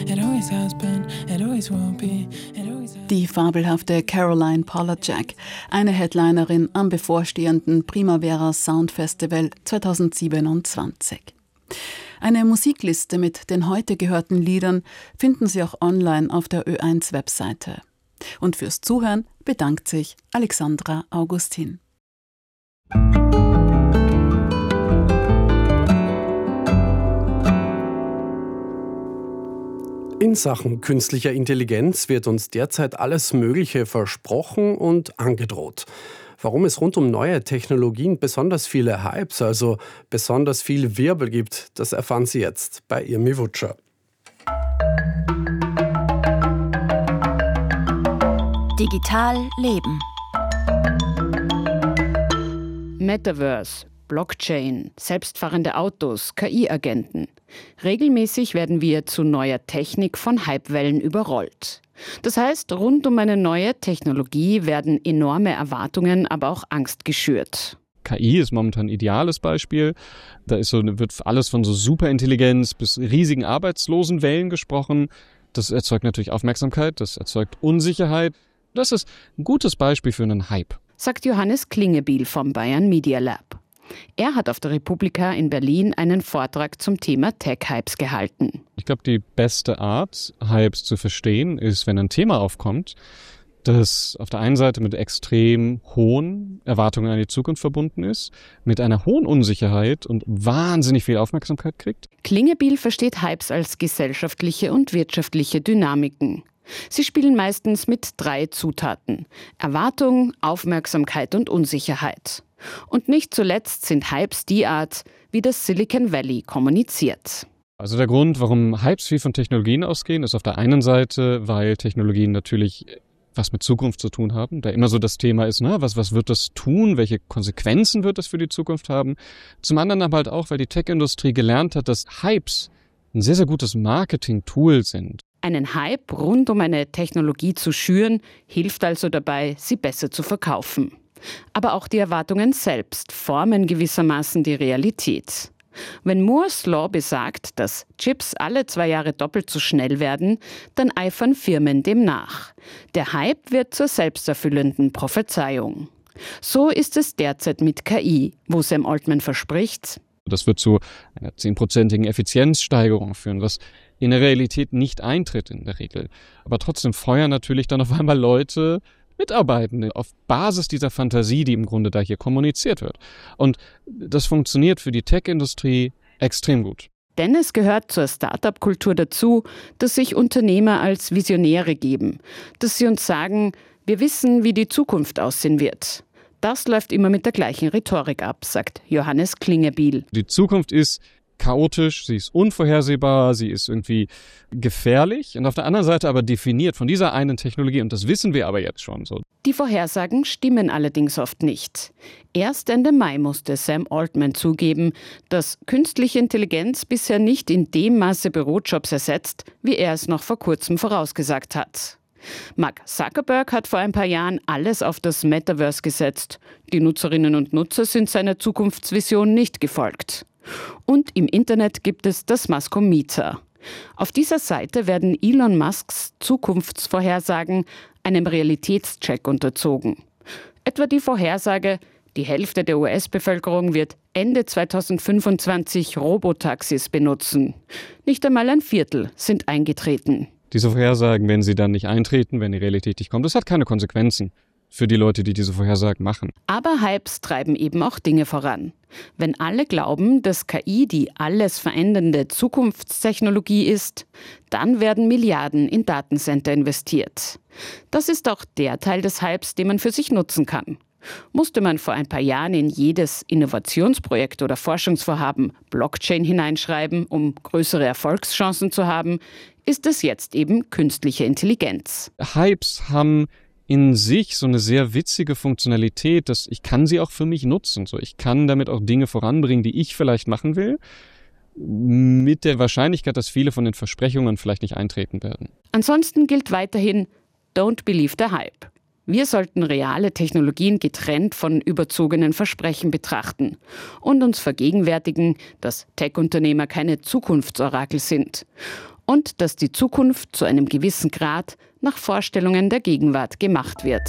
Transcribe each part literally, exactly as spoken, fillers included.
Die fabelhafte Caroline Polachek, eine Headlinerin am bevorstehenden Primavera Sound Festival zweitausendsiebenundzwanzig. Eine Musikliste mit den heute gehörten Liedern finden Sie auch online auf der Ö eins Webseite. Und fürs Zuhören bedankt sich Alexandra Augustin. In Sachen künstlicher Intelligenz wird uns derzeit alles Mögliche versprochen und angedroht. Warum es rund um neue Technologien besonders viele Hypes, also besonders viel Wirbel gibt, das erfahren Sie jetzt bei Irmi Wutscher. Digital leben. Metaverse, Blockchain, selbstfahrende Autos, K I-Agenten. Regelmäßig werden wir zu neuer Technik von Hypewellen überrollt. Das heißt, rund um eine neue Technologie werden enorme Erwartungen, aber auch Angst geschürt. K I ist momentan ein ideales Beispiel. Da ist so, wird alles von so Superintelligenz bis riesigen Arbeitslosenwellen gesprochen. Das erzeugt natürlich Aufmerksamkeit, das erzeugt Unsicherheit. Das ist ein gutes Beispiel für einen Hype, sagt Johannes Klingebiel vom Bayern Media Lab. Er hat auf der Republika in Berlin einen Vortrag zum Thema Tech-Hypes gehalten. Ich glaube, die beste Art, Hypes zu verstehen, ist, wenn ein Thema aufkommt, das auf der einen Seite mit extrem hohen Erwartungen an die Zukunft verbunden ist, mit einer hohen Unsicherheit und wahnsinnig viel Aufmerksamkeit kriegt. Klingebiel versteht Hypes als gesellschaftliche und wirtschaftliche Dynamiken. Sie spielen meistens mit drei Zutaten: Erwartung, Aufmerksamkeit und Unsicherheit. Und nicht zuletzt sind Hypes die Art, wie das Silicon Valley kommuniziert. Also der Grund, warum Hypes viel von Technologien ausgehen, ist auf der einen Seite, weil Technologien natürlich was mit Zukunft zu tun haben. Da immer so das Thema ist, ne, was, was wird das tun? Welche Konsequenzen wird das für die Zukunft haben? Zum anderen aber halt auch, weil die Tech-Industrie gelernt hat, dass Hypes ein sehr, sehr gutes Marketing-Tool sind. Einen Hype rund um eine Technologie zu schüren, hilft also dabei, sie besser zu verkaufen. Aber auch die Erwartungen selbst formen gewissermaßen die Realität. Wenn Moore's Law besagt, dass Chips alle zwei Jahre doppelt so schnell werden, dann eifern Firmen dem nach. Der Hype wird zur selbsterfüllenden Prophezeiung. So ist es derzeit mit K I, wo Sam Altman verspricht: Das wird zu einer zehnprozentigen Effizienzsteigerung führen, was in der Realität nicht eintritt in der Regel. Aber trotzdem feuern natürlich dann auf einmal Leute mitarbeiten auf Basis dieser Fantasie, die im Grunde da hier kommuniziert wird. Und das funktioniert für die Tech-Industrie extrem gut. Denn es gehört zur Start-up-Kultur dazu, dass sich Unternehmer als Visionäre geben, dass sie uns sagen, wir wissen, wie die Zukunft aussehen wird. Das läuft immer mit der gleichen Rhetorik ab, sagt Johannes Klingebiel. Die Zukunft ist chaotisch, sie ist unvorhersehbar, sie ist irgendwie gefährlich und auf der anderen Seite aber definiert von dieser einen Technologie, und das wissen wir aber jetzt schon so. Die Vorhersagen stimmen allerdings oft nicht. Erst Ende Mai musste Sam Altman zugeben, dass künstliche Intelligenz bisher nicht in dem Maße Bürojobs ersetzt, wie er es noch vor kurzem vorausgesagt hat. Mark Zuckerberg hat vor ein paar Jahren alles auf das Metaverse gesetzt. Die Nutzerinnen und Nutzer sind seiner Zukunftsvision nicht gefolgt. Und im Internet gibt es das Maskometer. Auf dieser Seite werden Elon Musks Zukunftsvorhersagen einem Realitätscheck unterzogen. Etwa die Vorhersage, die Hälfte der U S-Bevölkerung wird Ende zweitausendfünfundzwanzig Robotaxis benutzen. Nicht einmal ein Viertel sind eingetreten. Diese Vorhersagen, wenn sie dann nicht eintreten, wenn die Realität nicht kommt, das hat keine Konsequenzen für die Leute, die diese Vorhersagen machen. Aber Hypes treiben eben auch Dinge voran. Wenn alle glauben, dass K I die alles verändernde Zukunftstechnologie ist, dann werden Milliarden in Datencenter investiert. Das ist auch der Teil des Hypes, den man für sich nutzen kann. Musste man vor ein paar Jahren in jedes Innovationsprojekt oder Forschungsvorhaben Blockchain hineinschreiben, um größere Erfolgschancen zu haben, ist es jetzt eben künstliche Intelligenz. Hypes haben in sich so eine sehr witzige Funktionalität, dass ich kann sie auch für mich nutzen. So, ich kann damit auch Dinge voranbringen, die ich vielleicht machen will, mit der Wahrscheinlichkeit, dass viele von den Versprechungen vielleicht nicht eintreten werden. Ansonsten gilt weiterhin, don't believe the hype. Wir sollten reale Technologien getrennt von überzogenen Versprechen betrachten und uns vergegenwärtigen, dass Tech-Unternehmer keine Zukunftsorakel sind. und dass die Zukunft zu einem gewissen Grad nach Vorstellungen der Gegenwart gemacht wird.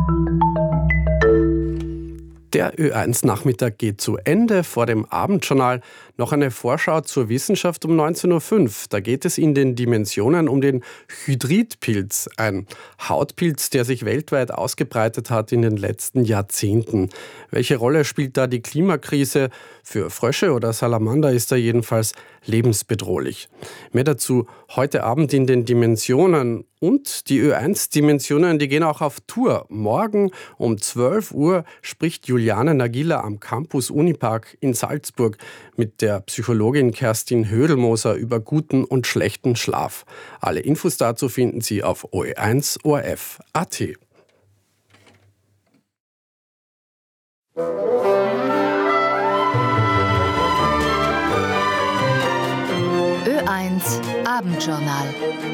Der Ö eins Nachmittag geht zu Ende. Vor dem Abendjournal noch eine Vorschau zur Wissenschaft um neunzehn Uhr fünf. Da geht es in den Dimensionen um den Hydridpilz, ein Hautpilz, der sich weltweit ausgebreitet hat in den letzten Jahrzehnten. Welche Rolle spielt da die Klimakrise? Für Frösche oder Salamander ist er jedenfalls lebensbedrohlich. Mehr dazu heute Abend in den Dimensionen. Und die Ö eins Dimensionen, die gehen auch auf Tour. Morgen um zwölf Uhr spricht Juliane Nagila am Campus Unipark in Salzburg mit der Psychologin Kerstin Hödelmoser über guten und schlechten Schlaf. Alle Infos dazu finden Sie auf O E eins O R F Punkt A T. Ö eins Abendjournal.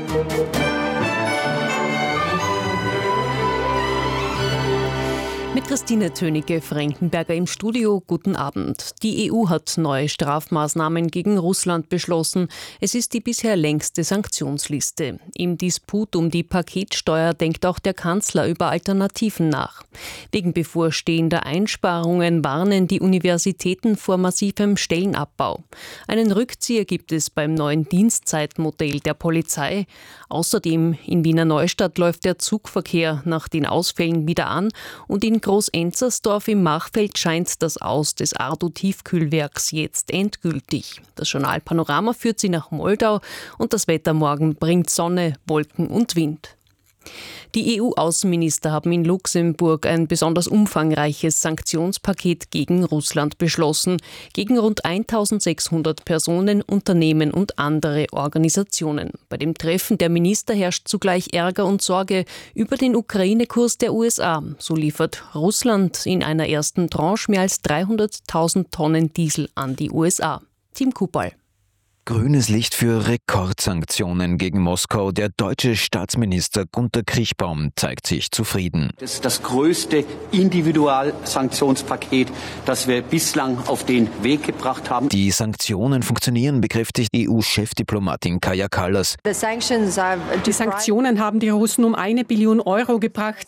Mit Christine Tönige-Frankenberger im Studio. Guten Abend. Die E U hat neue Strafmaßnahmen gegen Russland beschlossen. Es ist die bisher längste Sanktionsliste. Im Disput um die Paketsteuer denkt auch der Kanzler über Alternativen nach. Wegen bevorstehender Einsparungen warnen die Universitäten vor massivem Stellenabbau. Einen Rückzieher gibt es beim neuen Dienstzeitmodell der Polizei. Außerdem in Wiener Neustadt läuft der Zugverkehr nach den Ausfällen wieder an und in Groß-Enzersdorf im Machfeld scheint das Aus des Ardo-Tiefkühlwerks jetzt endgültig. Das Journal Panorama führt Sie nach Moldau und das Wetter morgen bringt Sonne, Wolken und Wind. Die E U-Außenminister haben in Luxemburg ein besonders umfangreiches Sanktionspaket gegen Russland beschlossen, gegen rund eintausendsechshundert Personen, Unternehmen und andere Organisationen. Bei dem Treffen der Minister herrscht zugleich Ärger und Sorge über den Ukraine-Kurs der U S A. So liefert Russland in einer ersten Tranche mehr als dreihunderttausend Tonnen Diesel an die U S A. Tim Kupal. Grünes Licht für Rekordsanktionen gegen Moskau. Der deutsche Staatsminister Gunter Kriechbaum zeigt sich zufrieden. Das ist das größte Individualsanktionspaket, das wir bislang auf den Weg gebracht haben. Die Sanktionen funktionieren, bekräftigt E U-Chefdiplomatin Kaja Kallas. Die Sanktionen haben die Russen um eine Billion Euro gebracht.